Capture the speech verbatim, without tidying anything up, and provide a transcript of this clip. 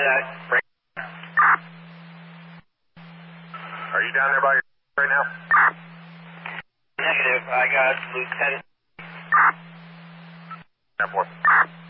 that. Break. Are you down there by your right now? Negative. I got Lieutenant. That boy.